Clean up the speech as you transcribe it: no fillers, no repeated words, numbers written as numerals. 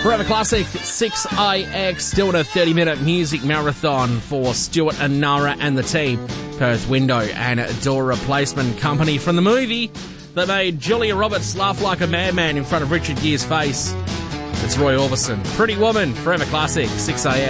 Forever Classic, 6IX, doing a 30-minute music marathon for Stuart and Nara and the team. Perth Window and Door Replacement Company from the movie that made Julia Roberts laugh like a madman in front of Richard Gere's face. It's Roy Orbison. Pretty Woman, Forever Classic, 6IX.